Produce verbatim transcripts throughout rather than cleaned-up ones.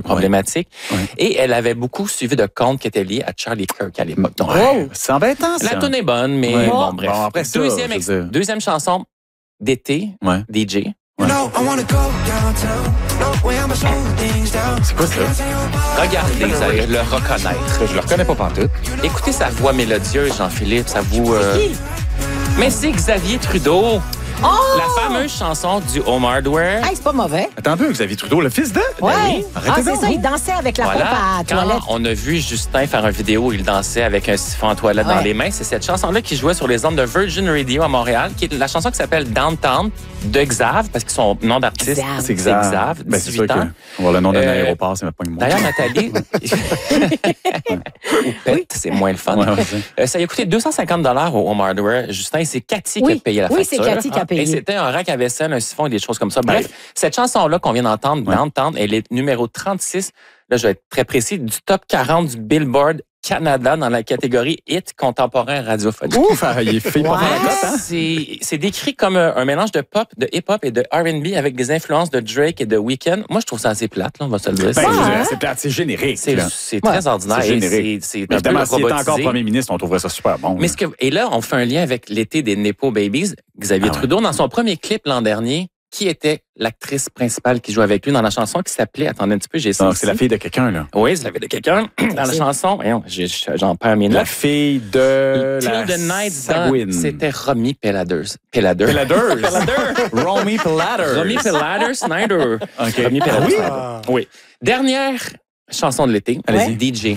problématique. Ouais. Et elle avait beaucoup suivi de comptes qui étaient liés à Charlie Kirk à l'époque. Donc, Ouais. C'est embêtant, ça. la tune est bonne, mais Ouais. bon, bref. Bon, après ça, deuxième, je ex- veux dire- deuxième chanson d'été, Ouais. D J. Ouais. C'est quoi ça? Regardez, vous allez le reconnaître. Je le reconnais pas pantoute. Écoutez sa voix mélodieuse, Jean-Philippe, ça vous... euh, Mais c'est Xavier Trudeau. Oh! La fameuse chanson du Home Hardware. Hey, c'est pas mauvais. Attends un peu, Xavier Trudeau, le fils de? Ouais. oui. Ah, Arrêtez c'est donc, ça, vous. il dansait avec la Voilà. pompe à Quand toilette. on a vu Justin faire une vidéo où il dansait avec un siphon en toilette Ouais. dans les mains, c'est cette chanson-là qui jouait sur les ondes de Virgin Radio à Montréal, qui est la chanson qui s'appelle Downtown de Xav, parce que son nom d'artiste, Xav. c'est C'est Xav. Xav, Ben, c'est sûr dix-huit ans. que avoir le nom d'un Euh, aéroport, c'est même pas une moi. D'ailleurs, Nathalie, ou Pet, c'est moins le fun. Ouais, ouais, c'est- Euh, ça a coûté deux cent cinquante dollars au Home Hardware. Justin, c'est Cathy qui Oui. a payé la Oui, facture. c'est Cathy qui a payé. Et c'était un rack à vaisselle, un siphon et des choses comme ça. Bref, Ouais. cette chanson-là qu'on vient d'entendre, Ouais. Downtown, elle est numéro trente-six, là, je vais être très précis, du top quarante du Billboard Canada dans la catégorie hit contemporain radiophonique. Ouf, il est fait pas Ouais. mal la cote, hein? C'est c'est décrit comme un, un mélange de pop, de hip-hop et de R and B avec des influences de Drake et de Weeknd. Moi, je trouve ça assez plate, là, on va se le dire. Ben, C'est- je veux dire, hein? c'est plate, c'est générique. c'est là. c'est très ordinaire. C'est et générique. C'est c'est un peu Évidemment, s'il était robotisé. encore premier ministre, on trouverait ça super bon. Mais là. ce que, et là, on fait un lien avec l'été des Nepo Babies. Xavier Ah ouais. Trudeau, dans son premier clip l'an dernier, qui était l'actrice principale qui jouait avec lui dans la chanson qui s'appelait, attendez un petit peu, j'ai ça Donc, ici. c'est la fille de quelqu'un, là. Oui, c'est la fille de quelqu'un. Dans la chanson, voyons, j'ai- j'en perds mes La notes. fille de Till la the Night Sagouine. Done, c'était Romy Pelladers. Pelladers. Peladers. Romy Peladers. Romy Pelladers Snyder. OK. Romy Pelladers Ah oui? Snyder. Oui. Dernière chanson de l'été. Allez-y. D J.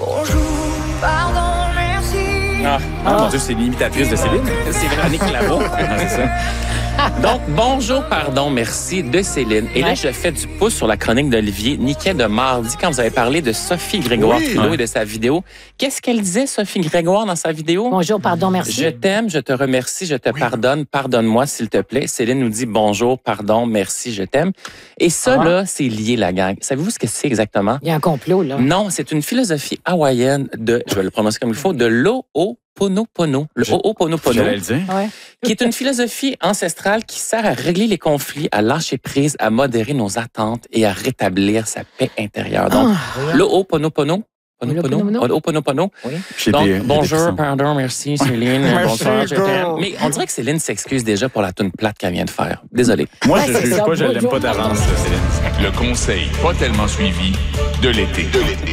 Ah, ah, mon Dieu, c'est l'imitatrice de Céline. C'est Véronique Laveau. Ah, c'est ça. Donc, bonjour, pardon, merci de Céline. Et là, Ouais. je fais du pouce sur la chronique d'Olivier Niquet de mardi quand vous avez parlé de Sophie Grégoire Oui. Trudeau Ouais. et de sa vidéo. Qu'est-ce qu'elle disait, Sophie Grégoire, dans sa vidéo? Bonjour, pardon, merci. Je t'aime, je te remercie, je te pardonne, pardonne-moi s'il te plaît. Céline nous dit bonjour, pardon, merci, je t'aime. Et ça, Ah. là, c'est lié, la gang. Savez-vous ce que c'est exactement? Il y a un complot, là. Non, c'est une philosophie hawaïenne de, je vais le prononcer comme il faut, de l'Ho'oponopono. Le Je- Ho'oponopono, J'allais le dire. Ouais. qui est une philosophie ancestrale qui sert à régler les conflits, à lâcher prise, à modérer nos attentes et à rétablir sa paix intérieure. Donc, Ah. l'Ho'oponopono, Ho'oponopono, Ho'oponopono. Ho'oponopono. J'ai Donc, des- des bonjour, frissons. pardon, merci Céline, bonsoir, je t'aime. Mais on dirait que Céline s'excuse déjà pour la toune plate qu'elle vient de faire. Désolé. Moi, Ouais, je c'est juge ça. pas, je l'aime Bonjour, pas d'avance, pardon. là, Céline. Le conseil pas tellement suivi de l'été.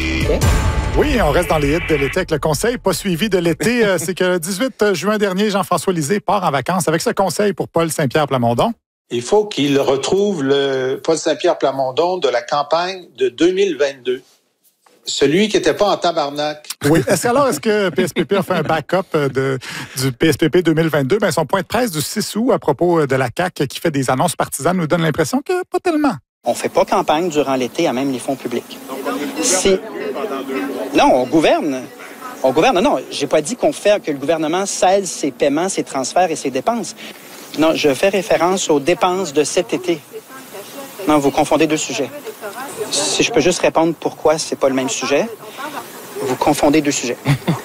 Oui, on reste dans les hits de l'été avec le conseil pas suivi de l'été. Euh, c'est que le dix-huit juin dernier, Jean-François Lisée part en vacances avec ce conseil pour Paul Saint-Pierre Plamondon. Il faut qu'il retrouve le Paul Saint-Pierre Plamondon de la campagne de deux mille vingt-deux. Celui qui n'était pas en tabarnak. Oui. Est-ce, alors, est-ce que P S P P a fait un backup euh, de, du P S P P deux mille vingt-deux? Ben, son point de presse du six août à propos de la C A Q qui fait des annonces partisanes nous donne l'impression que pas tellement. On ne fait pas campagne durant l'été à même les fonds publics. Si... Non, on gouverne. On gouverne. Non, j'ai pas dit qu'on fait que le gouvernement cesse ses paiements, ses transferts et ses dépenses. Non, je fais référence aux dépenses de cet été. Non, vous confondez deux sujets. Si je peux juste répondre pourquoi c'est pas le même sujet, vous confondez deux sujets.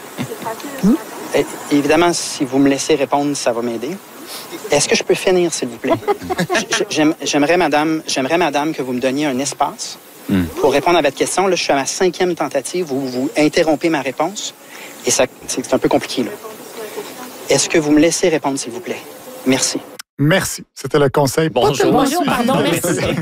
Et, évidemment, si vous me laissez répondre, ça va m'aider. Est-ce que je peux finir, s'il vous plaît? J'aime- J'aimerais, madame, j'aimerais, madame, que vous me donniez un espace pour répondre à votre question. Là, je suis à ma cinquième tentative où vous interrompez ma réponse. Et ça, c'est un peu compliqué, là. Est-ce que vous me laissez répondre, s'il vous plaît? Merci. Merci. C'était le conseil. pas Bonjour. tellement Bonjour, suivi pardon, de merci. l'été.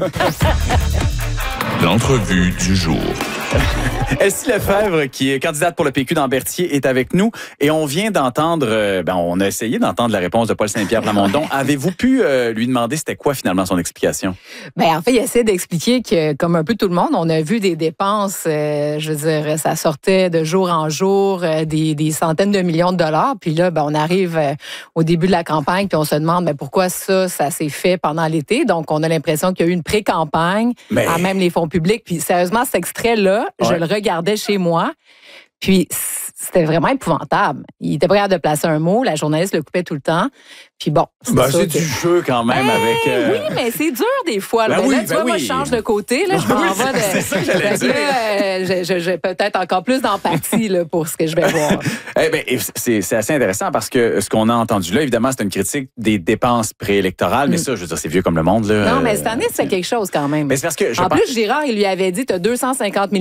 L'entrevue du jour. Elsie Lefebvre, qui est candidate pour le P Q dans Berthier, est avec nous. Et on vient d'entendre, euh, ben, on a essayé d'entendre la réponse de Paul Saint-Pierre Plamondon. Avez-vous pu euh, lui demander c'était quoi finalement son explication? Ben, en fait, il essaie d'expliquer que, comme un peu tout le monde, on a vu des dépenses, euh, je veux dire, ça sortait de jour en jour, euh, des, des centaines de millions de dollars. Puis là, ben, on arrive euh, au début de la campagne, puis on se demande ben, pourquoi ça, ça s'est fait pendant l'été. Donc, on a l'impression qu'il y a eu une pré-campagne Mais- à même les fonds publics. Puis, sérieusement, cet extrait-là, je Ouais. le regardais chez moi. Puis, c'était vraiment épouvantable. Il était pas capable de placer un mot. La journaliste le coupait tout le temps. Puis bon, c'est Ben, ça c'est que- du jeu quand même Ben, avec... euh, Oui, mais c'est dur des fois. là. Ben Ben oui, là, tu ben vois, moi, oui. je change de côté. Là, je Oui, m'en c'est- vais de... c'est ça que j'allais Fait que dire. là, euh, j'ai- j'ai j'ai peut-être encore plus d'empathie là, pour ce que je vais voir. Eh ben, c'est c'est assez intéressant parce que ce qu'on a entendu là, évidemment, c'est une critique des dépenses préélectorales, mais ça, je veux dire, c'est vieux comme le monde. Là. Non, mais cette année, c'est quelque chose quand même. Mais c'est parce que je En pense- plus, Girard, il lui avait dit, tu as deux cent cinquante millions